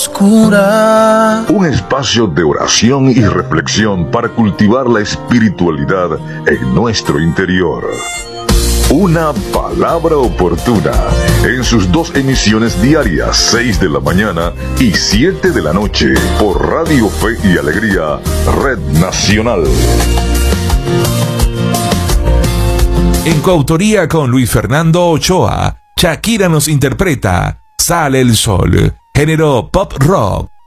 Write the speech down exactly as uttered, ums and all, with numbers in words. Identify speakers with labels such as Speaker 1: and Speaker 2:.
Speaker 1: oscura.
Speaker 2: Un espacio de oración y reflexión para cultivar la espiritualidad en nuestro interior. Una palabra oportuna en sus dos emisiones diarias, seis de la mañana y siete de la noche, por Radio Fe y Alegría, Red Nacional.
Speaker 3: En coautoría con Luis Fernando Ochoa, Shakira nos interpreta Sale el Sol, género pop rock,